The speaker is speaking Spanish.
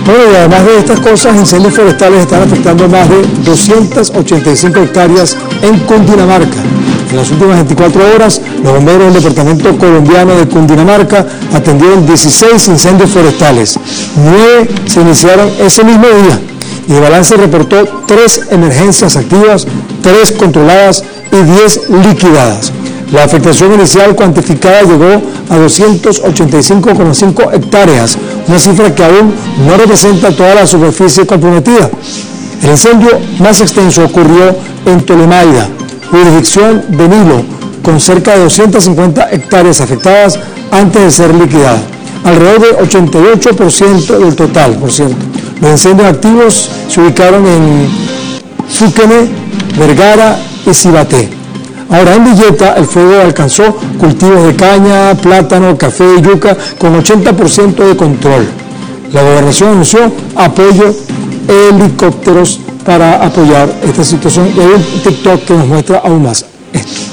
Bueno, y además de estas cosas, incendios forestales están afectando más de 285 hectáreas en Cundinamarca. En las últimas 24 horas, los bomberos del Departamento Colombiano de Cundinamarca atendieron 16 incendios forestales. 9 se iniciaron ese mismo día y de balance reportó 3 emergencias activas, 3 controladas y 10 liquidadas. La afectación inicial cuantificada llegó a 285,5 hectáreas, una cifra que aún no representa toda la superficie comprometida. El incendio más extenso ocurrió en Tolemaida, jurisdicción de Nilo, con cerca de 250 hectáreas afectadas antes de ser liquidada, alrededor del 88% del total, por cierto. Los incendios activos se ubicaron en Suquene, Vergara y Cibaté. Ahora, en Villeta, el fuego alcanzó cultivos de caña, plátano, café y yuca con 80% de control. La gobernación anunció apoyo helicópteros para apoyar esta situación. Y hay un TikTok que nos muestra aún más esto.